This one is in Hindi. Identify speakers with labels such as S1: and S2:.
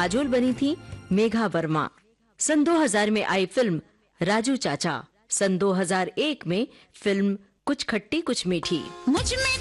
S1: काजोल बनी थी मेघा वर्मा। सन 2000 में आई फिल्म राजू चाचा। सन 2001 में फिल्म कुछ खट्टी कुछ मीठी।
S2: मुझ में